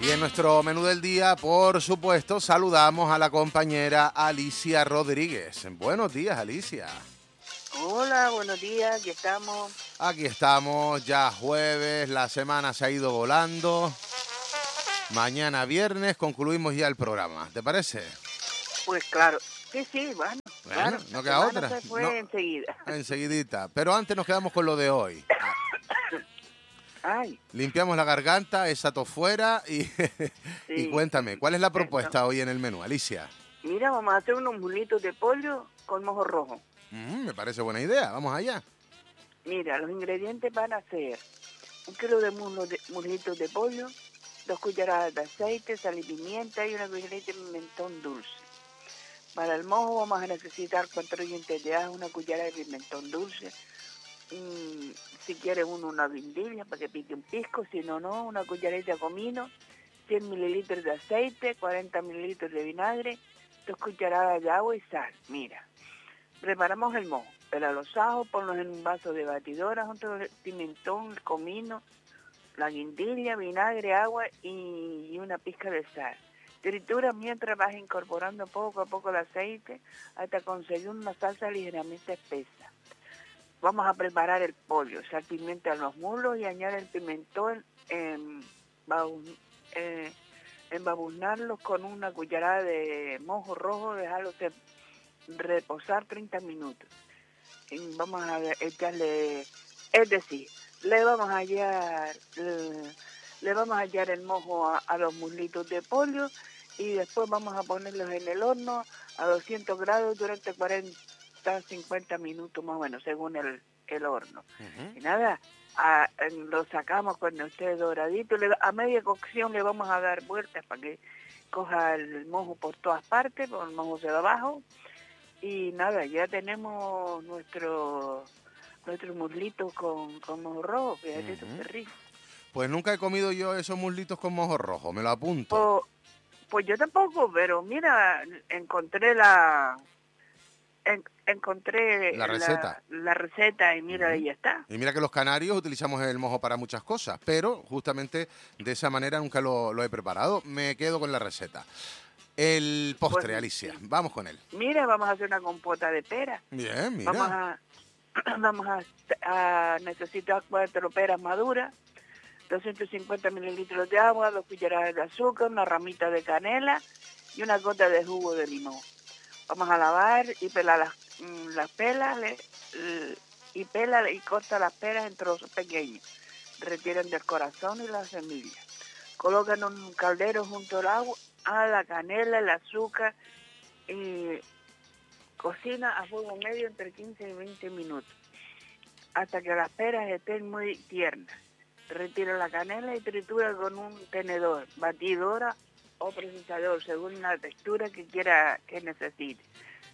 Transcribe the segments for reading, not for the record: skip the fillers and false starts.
Y en nuestro menú del día, por supuesto, saludamos a la compañera Alicia Rodríguez. Buenos días, Alicia. Hola, buenos días, aquí estamos. Aquí estamos, ya jueves, la semana se ha ido volando. Mañana viernes concluimos ya el programa, ¿te parece? Pues claro, sí, bueno, Bueno, claro, no queda otra. se fue No, enseguida. enseguidita. Pero antes nos quedamos con lo de hoy. Ay, Limpiamos la garganta, esa tos fuera y, y sí. cuéntame, ¿cuál es la propuesta Entonces, hoy en el menú, Alicia? mira, vamos a hacer unos muslitos de pollo con mojo rojo. Me parece buena idea, vamos allá. Mira, los ingredientes van a ser 1 kilo de muslitos de pollo, 2 cucharadas de aceite, sal y pimienta y una cucharada de pimentón dulce. Para el mojo vamos a necesitar 4 dientes de ajo, una cucharada de pimentón dulce, si quiere uno una guindilla para que pique un pisco, si no, una cucharadita de comino, 100 mililitros de aceite, 40 mililitros de vinagre, 2 cucharadas de agua y sal. Mira, preparamos el mojo, pela los ajos, ponlos en un vaso de batidora junto con el pimentón, el comino, la guindilla, vinagre, agua y una pizca de sal. Tritura mientras vas incorporando poco a poco el aceite hasta conseguir una salsa ligeramente espesa. Vamos a preparar el pollo, sal, pimienta en los muslos y añade el pimentón, embaburnarlos con una cucharada de mojo rojo, dejarlos reposar 30 minutos. Y vamos a echarle, es decir, le vamos a hallar el mojo a los muslitos de pollo y después vamos a ponerlos en el horno a 200 grados durante 50 minutos más o menos, según el horno. Y nada, lo sacamos cuando esté doradito. A media cocción le vamos a dar vueltas para que coja el mojo por todas partes, por el mojo de abajo. Y nada, ya tenemos nuestros muslitos con mojo rojo. Fíjate tú qué rico. Pues nunca he comido yo esos muslitos con mojo rojo, me lo apunto. Pues yo tampoco, pero mira, encontré la receta y mira, ahí está. Y mira que los canarios utilizamos el mojo para muchas cosas, pero justamente de esa manera nunca lo he preparado. Me quedo con la receta. El postre, pues, Alicia, vamos con él. Mira, vamos a hacer una compota de pera. Bien, mira. Vamos a necesitar 4 peras maduras, 250 mililitros de agua, 2 cucharadas de azúcar, una ramita de canela y una gota de jugo de limón. Vamos a lavar y pelar las pelas y corta las peras en trozos pequeños. Retiran del corazón y las semillas. Colocan un caldero junto al agua, a la canela, el azúcar y cocina a fuego medio entre 15 y 20 minutos hasta que las peras estén muy tiernas. Retira la canela y tritura con un tenedor, batidora o procesador, según la textura que necesite.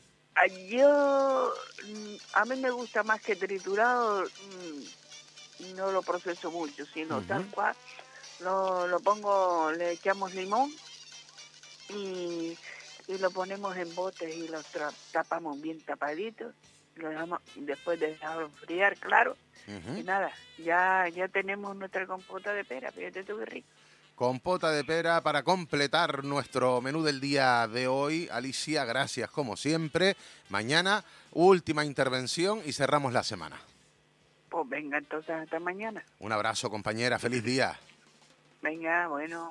A mí me gusta más que triturado, no lo proceso mucho, sino tal cual, lo pongo, le echamos limón y lo ponemos en botes y los tapamos bien tapaditos, lo dejamos después de dejarlo enfriar, claro. Y nada, ya tenemos nuestra compota de pera, fíjate tú qué rico. Compota de pera para completar nuestro menú del día de hoy. Alicia, gracias como siempre. Mañana, última intervención y cerramos la semana. Pues venga, entonces hasta mañana. Un abrazo, compañera. Feliz día. Venga, bueno.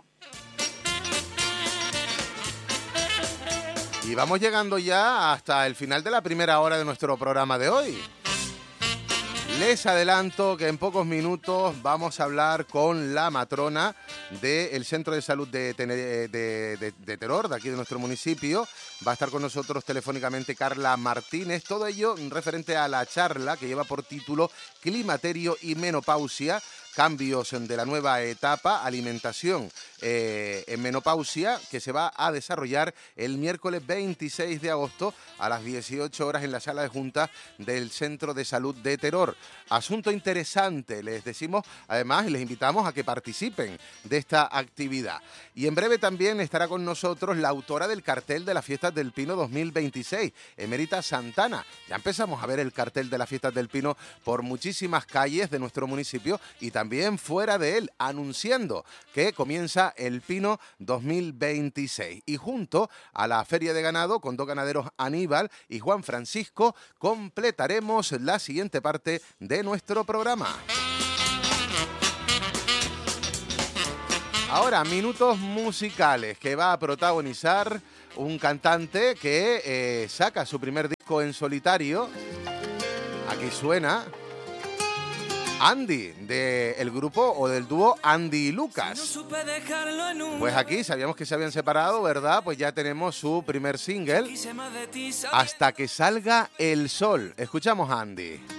Y vamos llegando ya hasta el final de la primera hora de nuestro programa de hoy. Les adelanto que en pocos minutos vamos a hablar con la matrona del Centro de Salud de Teror, de aquí de nuestro municipio. Va a estar con nosotros telefónicamente Carla Martínez. Todo ello referente a la charla que lleva por título Climaterio y Menopausia, cambios de la nueva etapa, alimentación en menopausia, que se va a desarrollar el miércoles 26 de agosto a las 18 horas en la sala de juntas del Centro de Salud de Teror. Asunto interesante, les decimos además y les invitamos a que participen de esta actividad. Y en breve también estará con nosotros la autora del cartel de las Fiestas del Pino 2026, Emérita Santana. Ya empezamos a ver el cartel de las Fiestas del Pino por muchísimas calles de nuestro municipio y también también fuera de él, anunciando que comienza el Pino 2026. Y junto a la Feria de Ganado, con dos ganaderos, Aníbal y Juan Francisco, completaremos la siguiente parte de nuestro programa. Ahora, minutos musicales que va a protagonizar un cantante que saca su primer disco en solitario. Aquí suena Andy, del grupo o del dúo Andy y Lucas. Pues aquí sabíamos que se habían separado, ¿verdad? Pues ya tenemos su primer single, Hasta que salga el sol. Escuchamos a Andy.